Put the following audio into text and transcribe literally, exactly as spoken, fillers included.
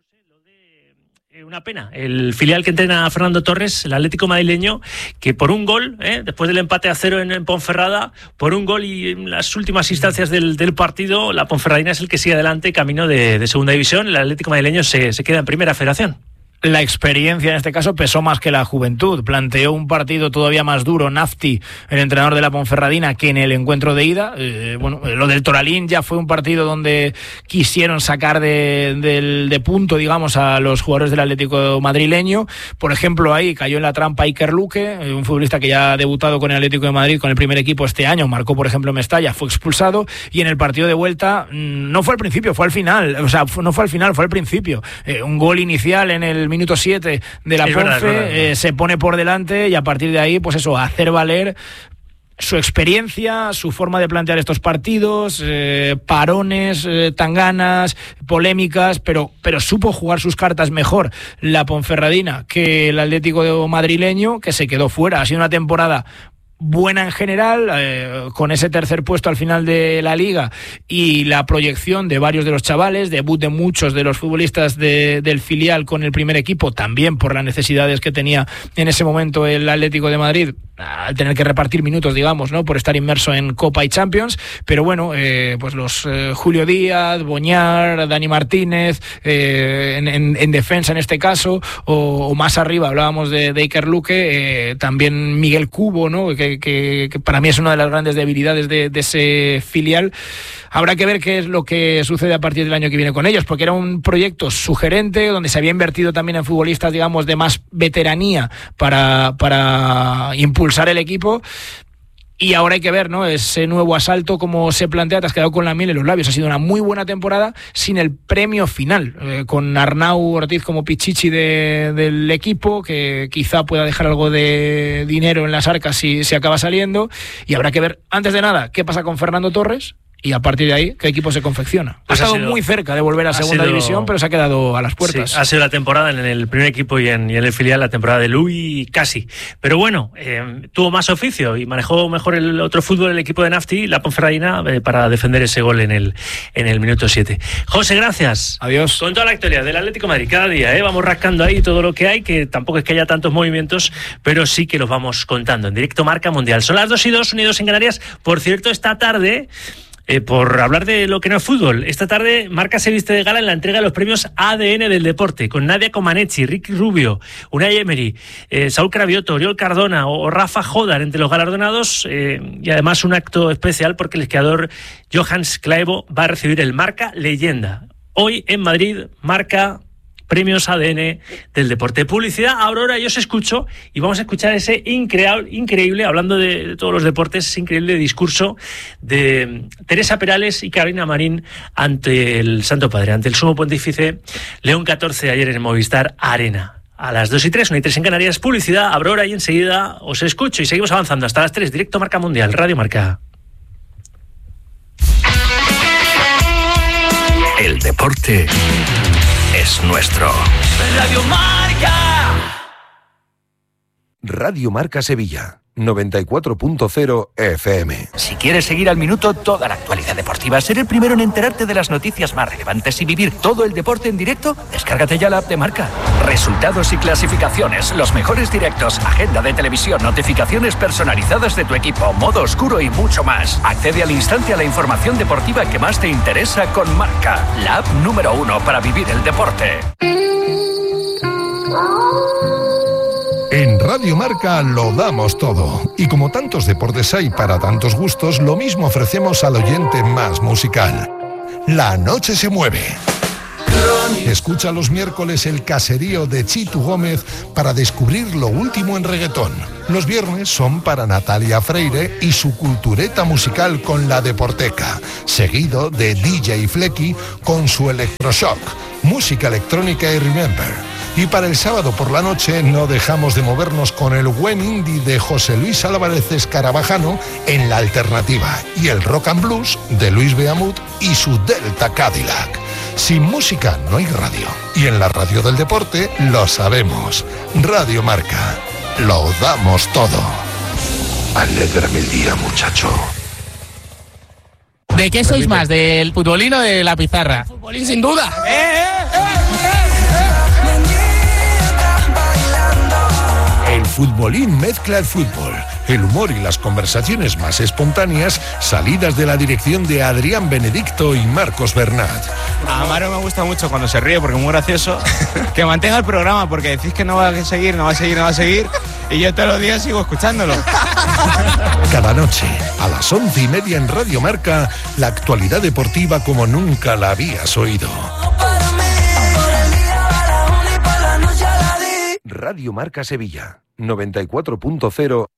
Una pena, el filial que entrena a Fernando Torres, el Atlético madrileño, que por un gol, ¿eh? después del empate a cero en, en Ponferrada, por un gol y en las últimas instancias del, del partido, la Ponferradina es el que sigue adelante camino de, de segunda división. El Atlético madrileño se, se queda en primera federación. La experiencia en este caso pesó más que la juventud. Planteó un partido todavía más duro Nafti, el entrenador de la Ponferradina, que en el encuentro de ida. Eh, bueno, lo del Toralín ya fue un partido donde quisieron sacar de, de, de punto, digamos, a los jugadores del Atlético madrileño. Por ejemplo, ahí cayó en la trampa Iker Luque, un futbolista que ya ha debutado con el Atlético de Madrid, con el primer equipo este año, marcó por ejemplo en Mestalla, fue expulsado, y en el partido de vuelta no fue al principio, fue al final, o sea, no fue al final, fue al principio. Eh, un gol inicial en el minuto siete de la es Ponfe, verdad, es verdad, eh, se pone por delante y a partir de ahí, pues eso, hacer valer su experiencia, su forma de plantear estos partidos, eh, parones, eh, tanganas, polémicas, pero, pero supo jugar sus cartas mejor la Ponferradina que el Atlético madrileño, que se quedó fuera. Ha sido una temporada buena en general, eh, con ese tercer puesto al final de la liga y la proyección de varios de los chavales, debut de muchos de los futbolistas de, del filial con el primer equipo, también por las necesidades que tenía en ese momento el Atlético de Madrid al tener que repartir minutos, digamos, ¿no?, por estar inmerso en Copa y Champions. Pero bueno, eh, pues los eh, Julio Díaz, Boñar, Dani Martínez, eh, en, en, en defensa en este caso, o, o más arriba hablábamos de, de Iker Luque, eh, también Miguel Cubo, ¿no?, que, que, que para mí es una de las grandes debilidades de, de ese filial. Habrá que ver qué es lo que sucede a partir del año que viene con ellos, porque era un proyecto sugerente donde se había invertido también en futbolistas, digamos, de más veteranía para, para impulsar el equipo. Y ahora hay que ver, ¿no?, ese nuevo asalto, cómo se plantea. Te has quedado con la miel en los labios. Ha sido una muy buena temporada sin el premio final, eh, con Arnau Ortiz como pichichi de, del equipo, que quizá pueda dejar algo de dinero en las arcas si se acaba saliendo. Y habrá que ver, antes de nada, qué pasa con Fernando Torres. Y a partir de ahí, ¿qué equipo se confecciona? Pues ha estado ha sido, muy cerca de volver a segunda sido, división, pero se ha quedado a las puertas. Sí, ha sido la temporada en el primer equipo y en, y en el filial, la temporada de Luis casi. Pero bueno, eh, tuvo más oficio y manejó mejor el otro fútbol, el equipo de Nafti, la Ponferradina, eh, para defender ese gol en el, en el minuto siete. José, gracias. Adiós. Con toda la actualidad del Atlético de Madrid, cada día, ¿eh? vamos rascando ahí todo lo que hay, que tampoco es que haya tantos movimientos, pero sí que los vamos contando en directo Marca Mundial. Son las dos y dos, Unidos en Canarias. Por cierto, esta tarde... Eh, por hablar de lo que no es fútbol, esta tarde Marca se viste de gala en la entrega de los premios A D N del deporte, con Nadia Comaneci, Ricky Rubio, Unai Emery, eh, Saúl Cravioto, Oriol Cardona o, o Rafa Jodar entre los galardonados, eh, y además un acto especial porque el esquiador Johans Claevo va a recibir el Marca Leyenda. Hoy en Madrid, Marca... Premios A D N del deporte. Publicidad, Aurora, yo os escucho y vamos a escuchar ese increíble, increíble hablando de, de todos los deportes, ese increíble discurso de Teresa Perales y Carolina Marín ante el Santo Padre, ante el Sumo Pontífice León catorce ayer en Movistar Arena. A las dos y tres, una y tres en Canarias, publicidad, Aurora, y enseguida os escucho y seguimos avanzando hasta las tres, directo Marca Mundial, Radio Marca. El deporte es nuestro. Radio Marca. Radio Marca Sevilla, noventa y cuatro punto cero F M. Si quieres seguir al minuto toda la actualidad deportiva, ser el primero en enterarte de las noticias más relevantes y vivir todo el deporte en directo, descárgate ya la app de Marca. Resultados y clasificaciones, los mejores directos, agenda de televisión, notificaciones personalizadas de tu equipo, modo oscuro y mucho más. Accede al instante a la información deportiva que más te interesa con Marca, la app número uno para vivir el deporte. En Radio Marca lo damos todo. Y como tantos deportes hay para tantos gustos, lo mismo ofrecemos al oyente más musical. La noche se mueve. Escucha los miércoles el caserío de Chitu Gómez para descubrir lo último en reggaetón. Los viernes son para Natalia Freire y su cultureta musical con La Deporteca, seguido de D J Flecky con su Electroshock, música electrónica y Remember. Y para el sábado por la noche no dejamos de movernos con el buen indie de José Luis Álvarez Escarabajano en La Alternativa y el rock and blues de Luis Beamut y su Delta Cadillac. Sin música no hay radio. Y en la radio del deporte lo sabemos. Radio Marca. Lo damos todo. Alégrame el día, muchacho. ¿De qué sois más? ¿Del futbolín o de la pizarra? Futbolín sin duda. ¡Eh, eh, eh, eh! El futbolín mezcla el fútbol, el humor y las conversaciones más espontáneas salidas de la dirección de Adrián Benedicto y Marcos Bernat. A Amaro me gusta mucho cuando se ríe porque es muy gracioso. Que mantenga el programa porque decís que no va a seguir, no va a seguir, no va a seguir y yo todos los días sigo escuchándolo. Cada noche, a las once y media en Radio Marca, la actualidad deportiva como nunca la habías oído. Radio Marca Sevilla, noventa y cuatro punto cero